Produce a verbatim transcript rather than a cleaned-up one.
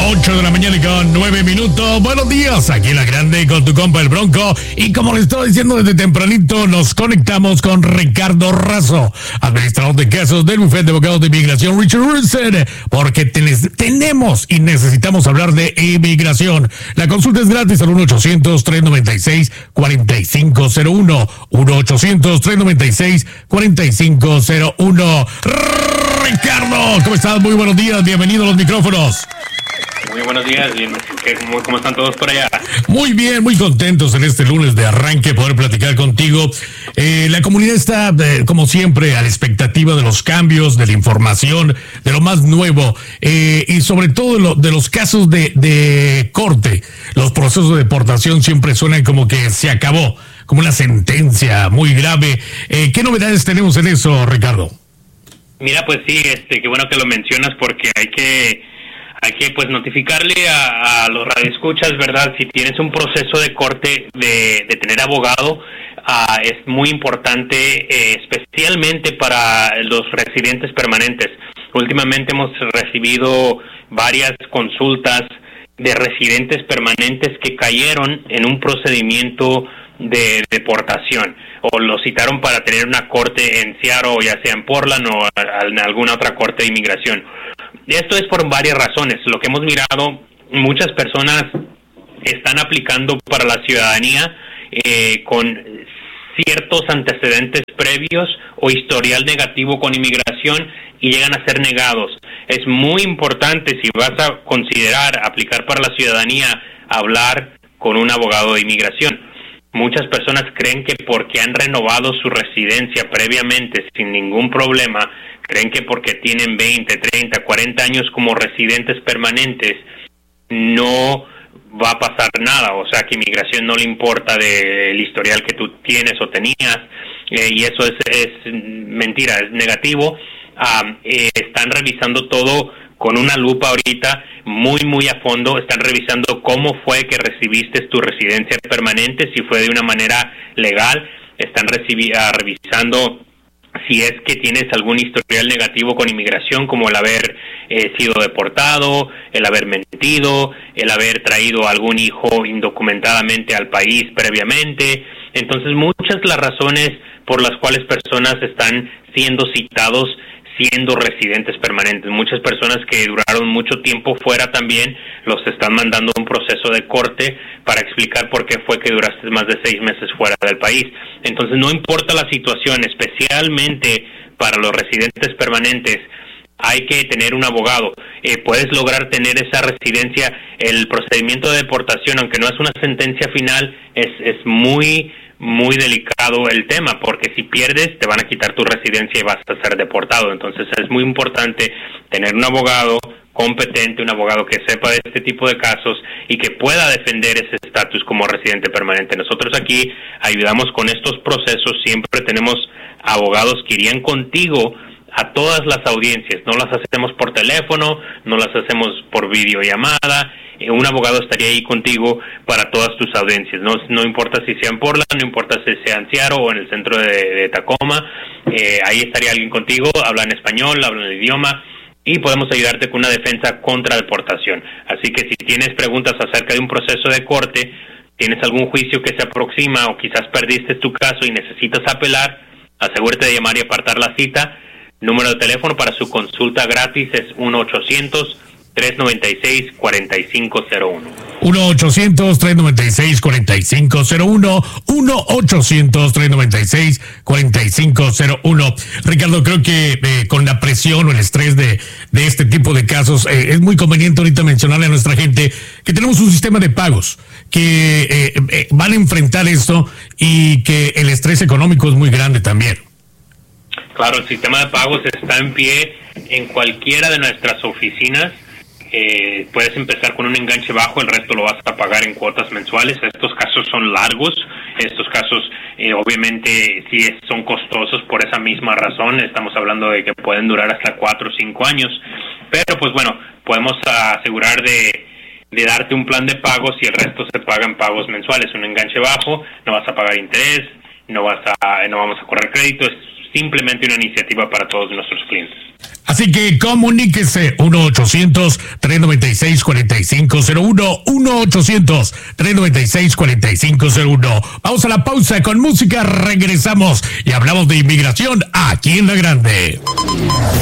ocho de la mañana y con nueve minutos. Buenos días, aquí en La Grande con tu compa el Bronco. Y como les estaba diciendo desde tempranito, nos conectamos con Ricardo Razo, administrador de casos del bufete de abogados de inmigración Richard Wilson, porque ten- tenemos y necesitamos hablar de inmigración. La consulta es gratis al uno ochocientos, tres noventa y seis, cuarenta y cinco cero uno. uno ochocientos, tres noventa y seis, cuarenta y cinco cero uno. Ricardo, ¿cómo estás? Muy buenos días, bienvenido a los micrófonos. Muy buenos días, ¿cómo, cómo están todos por allá? Muy bien, muy contentos en este lunes de arranque poder platicar contigo. Eh, la comunidad está, eh, como siempre, a la expectativa de los cambios, de la información, de lo más nuevo eh, y sobre todo de, lo, de los casos de, de corte. Los procesos de deportación siempre suenan como que se acabó, como una sentencia muy grave. Eh, ¿Qué novedades tenemos en eso, Ricardo? Mira, pues sí, este, qué bueno que lo mencionas porque hay que, hay que pues notificarle a, a los radioescuchas, ¿verdad? Si tienes un proceso de corte de, de tener abogado, uh, es muy importante, eh, especialmente para los residentes permanentes. Últimamente hemos recibido varias consultas de residentes permanentes que cayeron en un procedimiento de deportación o lo citaron para tener una corte en Seattle, ya sea en Portland o en alguna otra corte de inmigración. Esto es por varias razones. Lo que hemos mirado, muchas personas están aplicando para la ciudadanía eh, con ciertos antecedentes previos o historial negativo con inmigración y llegan a ser negados. Es muy importante, si vas a considerar aplicar para la ciudadanía, hablar con un abogado de inmigración. Muchas personas creen que porque han renovado su residencia previamente sin ningún problema, creen que porque tienen veinte, treinta, cuarenta años como residentes permanentes, no va a pasar nada. O sea, que inmigración no le importa del historial que tú tienes o tenías, eh, y eso es, es mentira, es negativo. Um, eh, están revisando todo con una lupa ahorita, muy, muy a fondo. Están revisando cómo fue que recibiste tu residencia permanente, si fue de una manera legal. Están recibi- uh, revisando si es que tienes algún historial negativo con inmigración, como el haber eh, sido deportado, el haber mentido, el haber traído algún hijo indocumentadamente al país previamente. Entonces, muchas las razones por las cuales personas están siendo citados siendo residentes permanentes. Muchas personas que duraron mucho tiempo fuera también los están mandando a un proceso de corte para explicar por qué fue que duraste más de seis meses fuera del país. Entonces, no importa la situación, especialmente para los residentes permanentes, hay que tener un abogado. Eh, puedes lograr tener esa residencia. El procedimiento de deportación, aunque no es una sentencia final, es, es muy... muy delicado el tema, porque si pierdes te van a quitar tu residencia y vas a ser deportado. Entonces es muy importante tener un abogado competente, un abogado que sepa de este tipo de casos y que pueda defender ese estatus como residente permanente. Nosotros aquí ayudamos con estos procesos, siempre tenemos abogados que irían contigo a todas las audiencias. No las hacemos por teléfono, no las hacemos por videollamada. Un abogado estaría ahí contigo para todas tus audiencias. No, no importa si sea en Portland, no importa si sea en Seattle o en el centro de, de Tacoma. Eh, ahí estaría alguien contigo, hablan español, hablan el idioma y podemos ayudarte con una defensa contra deportación. Así que si tienes preguntas acerca de un proceso de corte, tienes algún juicio que se aproxima o quizás perdiste tu caso y necesitas apelar, asegúrate de llamar y apartar la cita. Número de teléfono para su consulta gratis es uno ochocientos, tres noventa y seis, cuarenta y cinco cero uno. uno ochocientos, tres noventa y seis, cuarenta y cinco cero uno. uno ochocientos, tres noventa y seis, cuarenta y cinco cero uno. Ricardo, creo que eh, con la presión o el estrés de, de este tipo de casos, eh, es muy conveniente ahorita mencionarle a nuestra gente que tenemos un sistema de pagos, que eh, eh, van a enfrentar esto y que el estrés económico es muy grande también. Claro, el sistema de pagos está en pie en cualquiera de nuestras oficinas. Eh, puedes empezar con un enganche bajo, el resto lo vas a pagar en cuotas mensuales. Estos casos son largos, estos casos eh, obviamente sí es, son costosos por esa misma razón. Estamos hablando de que pueden durar hasta cuatro o cinco años, pero pues bueno, podemos asegurar de, de darte un plan de pagos y el resto se paga en pagos mensuales. Un enganche bajo, no vas a pagar interés, no vas a, no vamos a correr crédito, es simplemente una iniciativa para todos nuestros clientes. Así que comuníquese uno ochocientos, tres noventa y seis, cuarenta y cinco cero uno, uno ochocientos, tres noventa y seis, cuarenta y cinco cero uno. Vamos a la pausa con música, regresamos y hablamos de inmigración aquí en La Grande.